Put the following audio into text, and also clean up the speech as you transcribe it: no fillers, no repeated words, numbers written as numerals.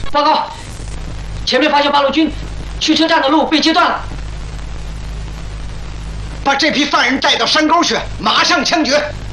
报告，前面发现八路军，去车站的路被截断了。 把这批犯人带到山沟去，马上枪决。